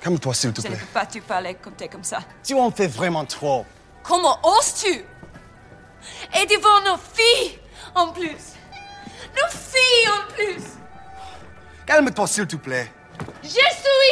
Calme-toi, s'il te Je ne plaît. peux pas te parler quand t'es comme ça. Tu en fais vraiment trop. Comment oses-tu? Et devant nos filles, en plus. Nos filles, en plus. Calme-toi, s'il te plaît. Je suis